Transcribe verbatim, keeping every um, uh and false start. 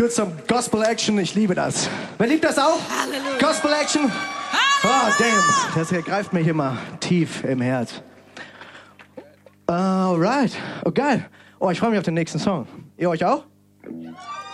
Good, some Gospel Action, ich liebe das. Wer liebt das auch? Halleluja. Gospel Action? Oh, damn, das greift mir hier mal tief im Herz. Alright, oh geil. Oh, ich freue mich auf den nächsten Song. Ihr euch auch?